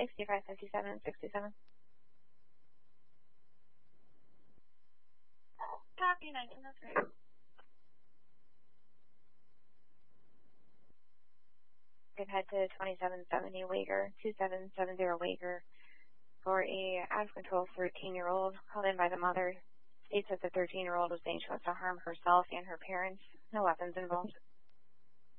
655767. Copy 19, that's right. We've head to 2770 Wager, 2770 Wager for a out-of-control 13-year-old called in by the mother. States that the 13-year-old was saying she wants to harm herself and her parents. No weapons involved.